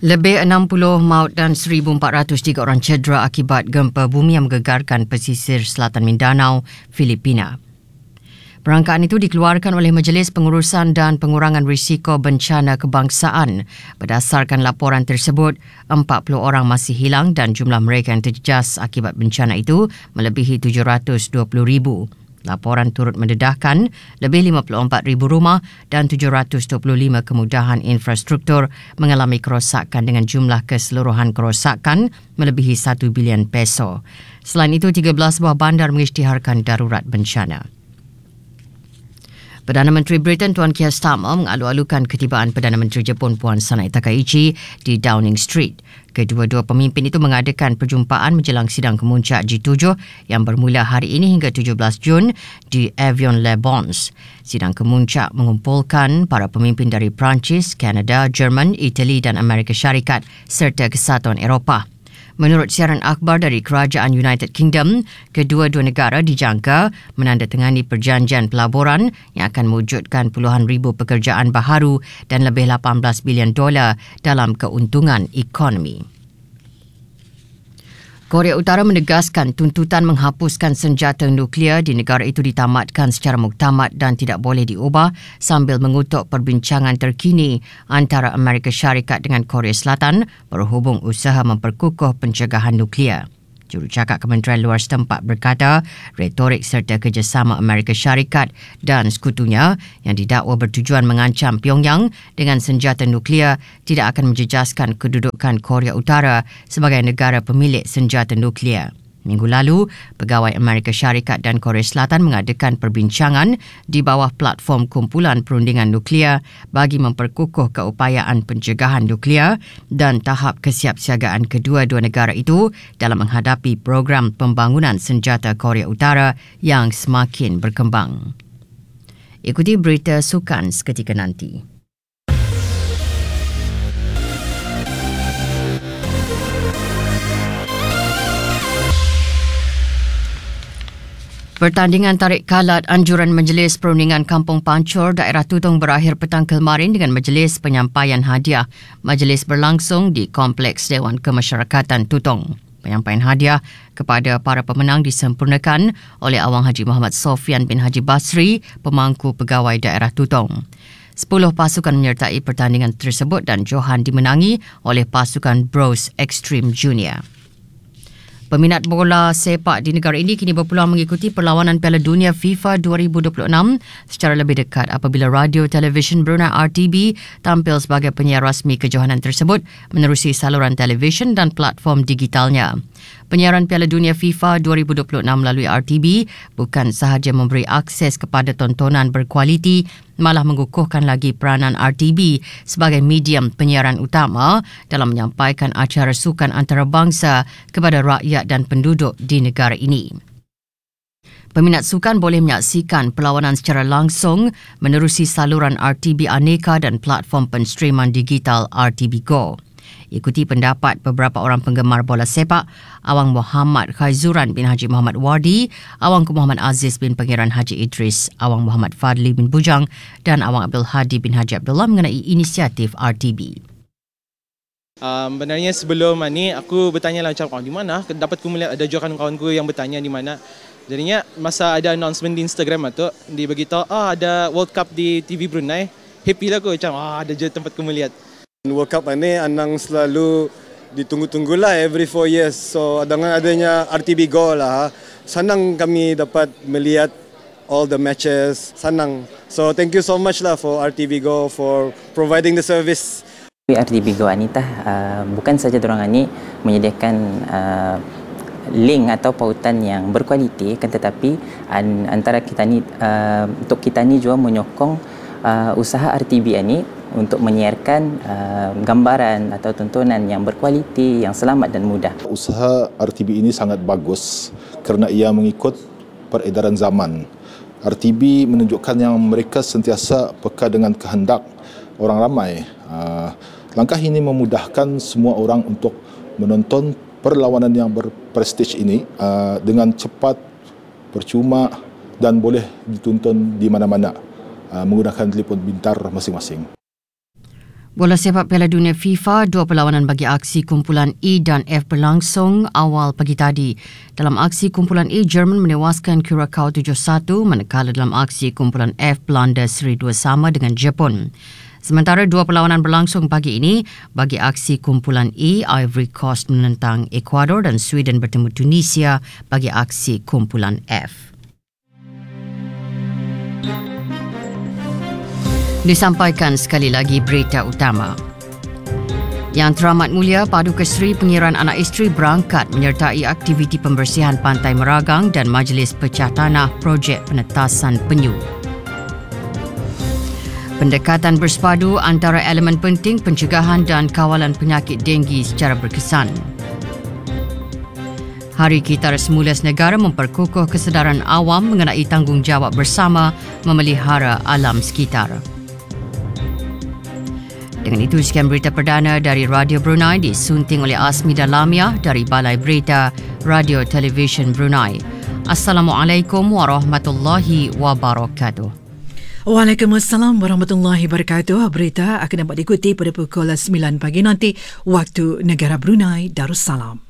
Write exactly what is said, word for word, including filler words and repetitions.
Lebih enam puluh maut dan seribu empat ratus tiga orang cedera akibat gempa bumi yang menggegarkan pesisir selatan Mindanao, Filipina. Perangkaan itu dikeluarkan oleh Majlis Pengurusan dan Pengurangan Risiko Bencana Kebangsaan. Berdasarkan laporan tersebut, empat puluh orang masih hilang dan jumlah mereka yang terjejas akibat bencana itu melebihi tujuh ratus dua puluh ribu. Laporan turut mendedahkan lebih lima puluh empat ribu rumah dan tujuh ratus dua puluh lima kemudahan infrastruktur mengalami kerosakan dengan jumlah keseluruhan kerosakan melebihi satu bilion peso. Selain itu, tiga belas buah bandar mengisytiharkan darurat bencana. Perdana Menteri Britain Tuan Keir Starmer mengalu-alukan ketibaan Perdana Menteri Jepun Puan Sanai Takaichi di Downing Street. Kedua-dua pemimpin itu mengadakan perjumpaan menjelang sidang kemuncak G tujuh yang bermula hari ini hingga tujuh belas Jun di Avion-les-Bains. Sidang kemuncak mengumpulkan para pemimpin dari Perancis, Kanada, Jerman, Itali dan Amerika Syarikat serta Kesatuan Eropah. Menurut siaran akhbar dari Kerajaan United Kingdom, kedua-dua negara dijangka menandatangani perjanjian pelaburan yang akan mewujudkan puluhan ribu pekerjaan baharu dan lebih lapan belas bilion dolar dalam keuntungan ekonomi. Korea Utara menegaskan tuntutan menghapuskan senjata nuklear di negara itu ditamatkan secara muktamad dan tidak boleh diubah sambil mengutuk perbincangan terkini antara Amerika Syarikat dengan Korea Selatan berhubung usaha memperkukuh pencegahan nuklear. Jurucakap Kementerian Luar setempat berkata, retorik serta kerjasama Amerika Syarikat dan sekutunya yang didakwa bertujuan mengancam Pyongyang dengan senjata nuklear tidak akan menjejaskan kedudukan Korea Utara sebagai negara pemilik senjata nuklear. Minggu lalu, pegawai Amerika Syarikat dan Korea Selatan mengadakan perbincangan di bawah platform kumpulan perundingan nuklear bagi memperkukuh keupayaan pencegahan nuklear dan tahap kesiapsiagaan kedua-dua negara itu dalam menghadapi program pembangunan senjata Korea Utara yang semakin berkembang. Ikuti berita sukan seketika nanti. Pertandingan tarik kalat anjuran Majlis Perundingan Kampung Pancur daerah Tutong berakhir petang kemarin dengan majlis penyampaian hadiah. Majlis berlangsung di Kompleks Dewan Kemasyarakatan Tutong. Penyampaian hadiah kepada para pemenang disempurnakan oleh Awang Haji Muhammad Sofian bin Haji Basri, pemangku pegawai daerah Tutong. Sepuluh pasukan menyertai pertandingan tersebut dan johan dimenangi oleh pasukan Bros Extreme Junior. Peminat bola sepak di negara ini kini berpeluang mengikuti perlawanan Piala Dunia FIFA dua ribu dua puluh enam secara lebih dekat apabila Radio Television Brunei R T B tampil sebagai penyiar rasmi kejohanan tersebut menerusi saluran televisyen dan platform digitalnya. Penyiaran Piala Dunia FIFA dua ribu dua puluh enam melalui R T B bukan sahaja memberi akses kepada tontonan berkualiti, malah mengukuhkan lagi peranan R T B sebagai medium penyiaran utama dalam menyampaikan acara sukan antarabangsa kepada rakyat dan penduduk di negara ini. Peminat sukan boleh menyaksikan perlawanan secara langsung menerusi saluran R T B Aneka dan platform penstreaman digital R T B Go. Ikuti pendapat beberapa orang penggemar bola sepak, Awang Muhammad Khaizuran bin Haji Muhammad Wardi, Awang Muhammad Aziz bin Pangeran Haji Idris, Awang Muhammad Fadli bin Bujang dan Awang Abdul Hadi bin Haji Abdullah mengenai inisiatif R T B. Um, benarnya sebelum ni aku bertanya lah macam oh, di mana dapat aku melihat ada jokan kawanku yang bertanya di mana. Jadinya masa ada announcement di Instagram tu dia beritahu ah ada World Cup di T V Brunei. Happy lah aku macam ah ada je tempat aku melihat. World Cup ini Anang selalu ditunggu-tunggulah every four years. So dengan adanya R T B Go lah, senang kami dapat melihat all the matches, senang. So thank you so much lah for R T B Go for providing the service. R T B Go Anita uh, bukan saja dorang ini menyediakan uh, link atau pautan yang berkualiti, kan tetapi an, antara kita ni uh, untuk kita ni juga menyokong uh, usaha R T B ini untuk menyiarkan uh, gambaran atau tontonan yang berkualiti, yang selamat dan mudah. Usaha R T B ini sangat bagus kerana ia mengikut peredaran zaman. R T B menunjukkan yang mereka sentiasa peka dengan kehendak orang ramai. Uh, langkah ini memudahkan semua orang untuk menonton perlawanan yang berprestij ini uh, dengan cepat, percuma dan boleh ditonton di mana-mana uh, menggunakan telefon pintar masing-masing. Bola sepak Piala Dunia FIFA, dua perlawanan bagi aksi kumpulan E dan F berlangsung awal pagi tadi. Dalam aksi kumpulan E, Jerman menewaskan Curacao tujuh satu, manakala dalam aksi kumpulan F, Belanda seri dua sama dengan Jepun. Sementara dua perlawanan berlangsung pagi ini, bagi aksi kumpulan E, Ivory Coast menentang Ecuador dan Sweden bertemu Tunisia bagi aksi kumpulan F. Disampaikan sekali lagi berita utama. Yang Teramat Mulia Paduka Seri Pengiran Anak Isteri berangkat menyertai aktiviti pembersihan Pantai Meragang dan Majlis Pecah Tanah Projek Penetasan Penyu. Pendekatan bersepadu antara elemen penting pencegahan dan kawalan penyakit denggi secara berkesan. Hari Kitar Semula Negara memperkukuh kesedaran awam mengenai tanggungjawab bersama memelihara alam sekitar. Dengan itu, sekian berita perdana dari Radio Brunei disunting oleh Asmida Lamia dari Balai Berita Radio Television Brunei. Assalamualaikum warahmatullahi wabarakatuh. Waalaikumsalam warahmatullahi wabarakatuh. Berita akan dapat diikuti pada pukul sembilan pagi nanti waktu negara Brunei Darussalam.